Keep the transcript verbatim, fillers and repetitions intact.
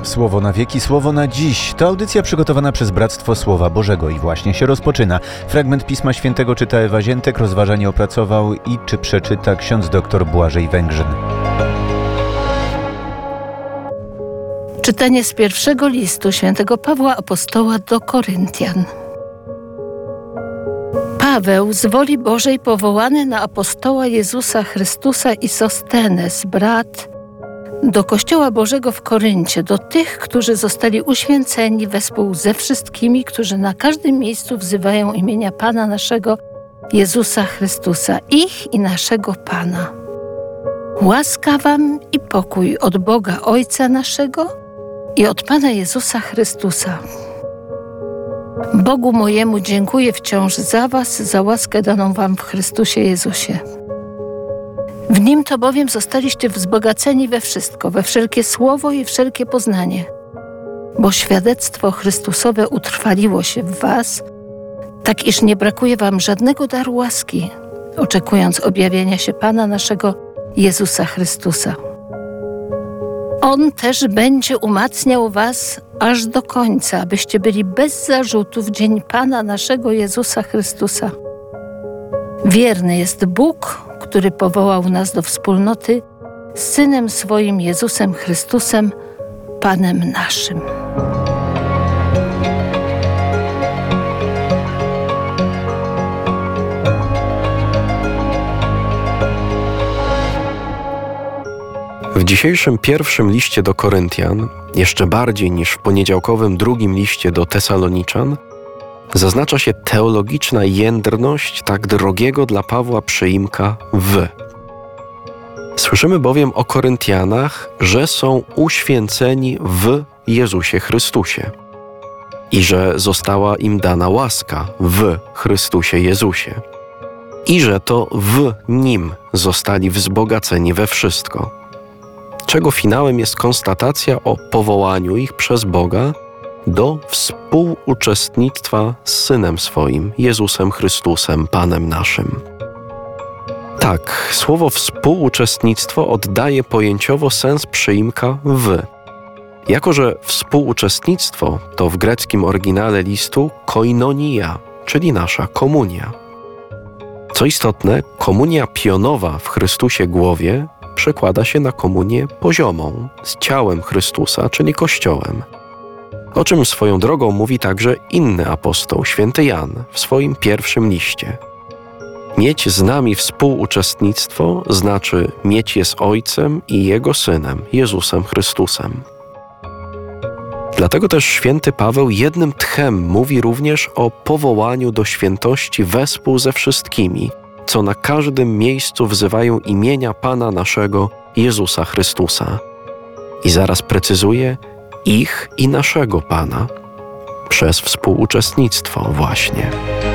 Słowo na wieki, słowo na dziś. To audycja przygotowana przez Bractwo Słowa Bożego i właśnie się rozpoczyna. Fragment Pisma Świętego czyta Ewa Ziętek, rozważanie opracował i czy przeczyta ksiądz dr Błażej Węgrzyn. Czytanie z pierwszego listu świętego Pawła Apostoła do Koryntian. Paweł, z woli Bożej powołany na apostoła Jezusa Chrystusa i Sostenes, brat, do Kościoła Bożego w Koryncie, do tych, którzy zostali uświęceni wespół ze wszystkimi, którzy na każdym miejscu wzywają imienia Pana naszego Jezusa Chrystusa, ich i naszego Pana. Łaska wam i pokój od Boga Ojca naszego i od Pana Jezusa Chrystusa. Bogu mojemu dziękuję wciąż za was, za łaskę daną wam w Chrystusie Jezusie. W Nim to bowiem zostaliście wzbogaceni we wszystko, we wszelkie słowo i wszelkie poznanie, bo świadectwo Chrystusowe utrwaliło się w was, tak iż nie brakuje wam żadnego daru łaski, oczekując objawienia się Pana naszego Jezusa Chrystusa. On też będzie umacniał was aż do końca, abyście byli bez zarzutu w dzień Pana naszego Jezusa Chrystusa. Wierny jest Bóg, który powołał nas do wspólnoty z Synem swoim Jezusem Chrystusem, Panem naszym. W dzisiejszym pierwszym liście do Koryntian, jeszcze bardziej niż w poniedziałkowym drugim liście do Tesaloniczan, zaznacza się teologiczna jędrność tak drogiego dla Pawła przyimka w. Słyszymy bowiem o Koryntianach, że są uświęceni w Jezusie Chrystusie i że została im dana łaska w Chrystusie Jezusie i że to w Nim zostali wzbogaceni we wszystko, czego finałem jest konstatacja o powołaniu ich przez Boga do współuczestnictwa z Synem swoim, Jezusem Chrystusem, Panem naszym. Tak, słowo współuczestnictwo oddaje pojęciowo sens przyimka w. Jako że współuczestnictwo to w greckim oryginale listu koinonia, czyli nasza komunia. Co istotne, komunia pionowa w Chrystusie głowie przekłada się na komunię poziomą z ciałem Chrystusa, czyli Kościołem. O czym swoją drogą mówi także inny apostoł, święty Jan, w swoim pierwszym liście. Mieć z nami współuczestnictwo znaczy mieć je z Ojcem i Jego Synem, Jezusem Chrystusem. Dlatego też święty Paweł jednym tchem mówi również o powołaniu do świętości wespół ze wszystkimi, co na każdym miejscu wzywają imienia Pana naszego Jezusa Chrystusa. I zaraz precyzuje ich i naszego Pana przez współuczestnictwo właśnie.